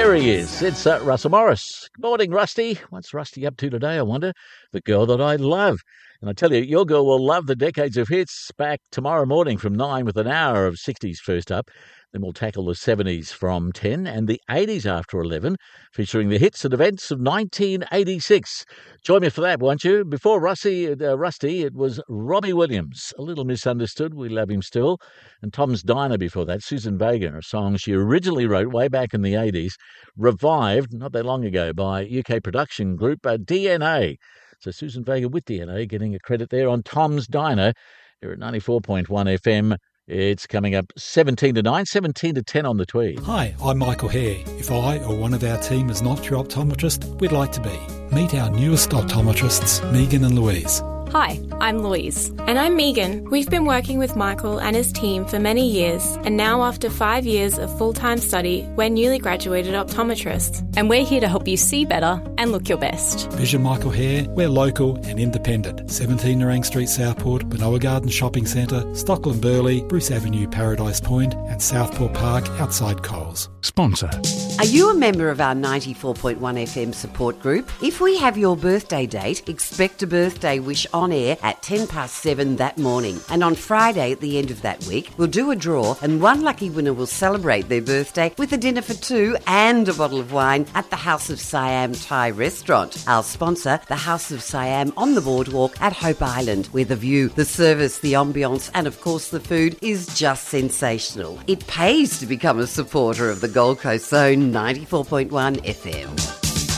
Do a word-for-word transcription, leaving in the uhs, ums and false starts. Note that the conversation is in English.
There he is. It's uh, Russell Morris. Good morning, Rusty. What's Rusty up to today, I wonder? The girl that I love. And I tell you, your girl will love the decades of hits. Back tomorrow morning from nine with an hour of sixties first up. Then we'll tackle the seventies from ten and the eighties after eleven, featuring the hits and events of nineteen eighty-six. Join me for that, won't you? Before Rusty, uh, Rusty, it was Robbie Williams. A little misunderstood. We love him still. And Tom's Diner before that, Susan Vega, a song she originally wrote way back in the eighties, revived not that long ago by U K production group uh, D N A. So Susan Vega with D N A getting a credit there on Tom's Diner here at ninety-four point one F M. It's coming up seventeen to nine, seventeen to ten on the Tweed. Hi, I'm Michael Hare. If I or one of our team is not your optometrist, we'd like to be. Meet our newest optometrists, Megan and Louise. Hi, I'm Louise. And I'm Megan. We've been working with Michael and his team for many years, and now after five years of full-time study, we're newly graduated optometrists. And we're here to help you see better and look your best. Vision Michael Hare, we're local and independent. seventeen Nerang Street, Southport, Benoa Garden Shopping Centre, Stockland Burley, Bruce Avenue, Paradise Point, and Southport Park outside Coles. Sponsor. Are you a member of our ninety-four point one F M support group? If we have your birthday date, expect a birthday wish on air at ten past seven that morning. And on Friday at the end of that week, we'll do a draw and one lucky winner will celebrate their birthday with a dinner for two and a bottle of wine at the House of Siam Thai restaurant. Our sponsor, the House of Siam on the boardwalk at Hope Island, where the view, the service, the ambience and of course the food is just sensational. It pays to become a supporter of the Gold Coast Zone ninety-four point one F M.